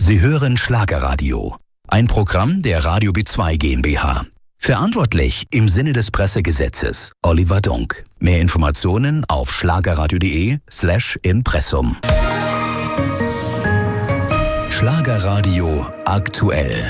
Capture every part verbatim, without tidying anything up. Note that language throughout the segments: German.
Sie hören Schlagerradio, ein Programm der Radio B zwei GmbH. Verantwortlich im Sinne des Pressegesetzes Oliver Dunk. Mehr Informationen auf schlagerradio.de slash Impressum. Schlagerradio aktuell.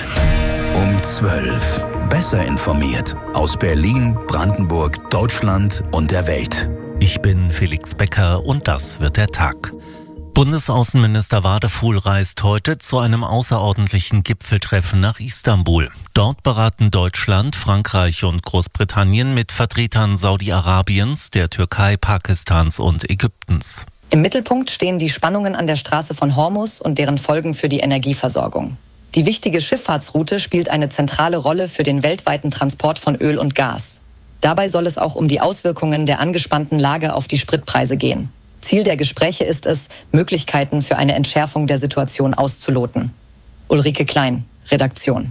Um zwölf. Besser informiert aus Berlin, Brandenburg, Deutschland und der Welt. Ich bin Felix Becker und das wird der Tag. Bundesaußenminister Wadefuhl reist heute zu einem außerordentlichen Gipfeltreffen nach Istanbul. Dort beraten Deutschland, Frankreich und Großbritannien mit Vertretern Saudi-Arabiens, der Türkei, Pakistans und Ägyptens. Im Mittelpunkt stehen die Spannungen an der Straße von Hormuz und deren Folgen für die Energieversorgung. Die wichtige Schifffahrtsroute spielt eine zentrale Rolle für den weltweiten Transport von Öl und Gas. Dabei soll es auch um die Auswirkungen der angespannten Lage auf die Spritpreise gehen. Ziel der Gespräche ist es, Möglichkeiten für eine Entschärfung der Situation auszuloten. Ulrike Klein, Redaktion.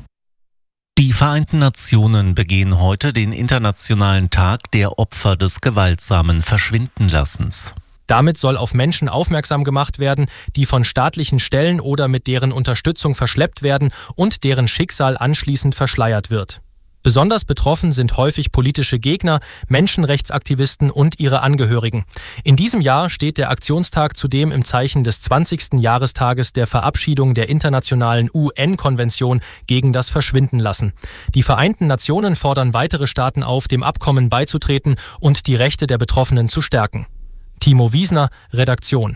Die Vereinten Nationen begehen heute den Internationalen Tag der Opfer des gewaltsamen Verschwindenlassens. Damit soll auf Menschen aufmerksam gemacht werden, die von staatlichen Stellen oder mit deren Unterstützung verschleppt werden und deren Schicksal anschließend verschleiert wird. Besonders betroffen sind häufig politische Gegner, Menschenrechtsaktivisten und ihre Angehörigen. In diesem Jahr steht der Aktionstag zudem im Zeichen des zwanzigsten Jahrestages der Verabschiedung der internationalen U N-Konvention gegen das Verschwindenlassen. Die Vereinten Nationen fordern weitere Staaten auf, dem Abkommen beizutreten und die Rechte der Betroffenen zu stärken. Timo Wiesner, Redaktion.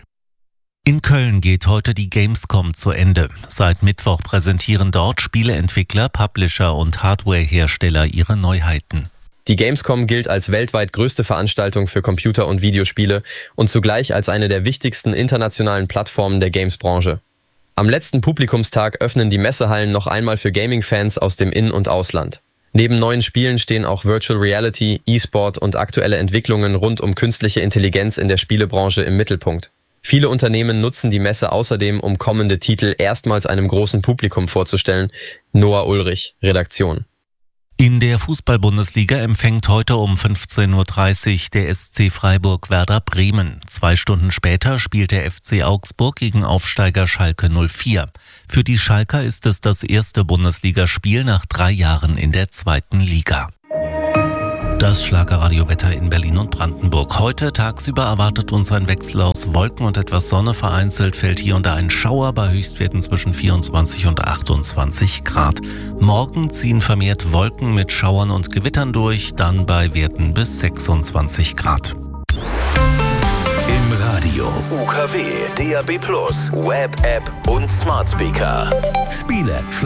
In Köln geht heute die Gamescom zu Ende. Seit Mittwoch präsentieren dort Spieleentwickler, Publisher und Hardwarehersteller ihre Neuheiten. Die Gamescom gilt als weltweit größte Veranstaltung für Computer- und Videospiele und zugleich als eine der wichtigsten internationalen Plattformen der Games-Branche. Am letzten Publikumstag öffnen die Messehallen noch einmal für Gaming-Fans aus dem In- und Ausland. Neben neuen Spielen stehen auch Virtual Reality, E-Sport und aktuelle Entwicklungen rund um künstliche Intelligenz in der Spielebranche im Mittelpunkt. Viele Unternehmen nutzen die Messe außerdem, um kommende Titel erstmals einem großen Publikum vorzustellen. Noah Ulrich, Redaktion. In der Fußball-Bundesliga empfängt heute um fünfzehn Uhr dreißig der S C Freiburg Werder Bremen. Zwei Stunden später spielt der F C Augsburg gegen Aufsteiger Schalke null vier. Für die Schalker ist es das erste Bundesligaspiel nach drei Jahren in der zweiten Liga. Das Schlagerradiowetter in Berlin und Brandenburg. Heute tagsüber erwartet uns ein Wechsel aus Wolken und etwas Sonne. Vereinzelt fällt hier und da ein Schauer bei Höchstwerten zwischen vierundzwanzig und achtundzwanzig Grad. Morgen ziehen vermehrt Wolken mit Schauern und Gewittern durch, dann bei Werten bis sechsundzwanzig Grad. Im Radio, U K W, D A B plus, Web-App und Smart Speaker. Spiele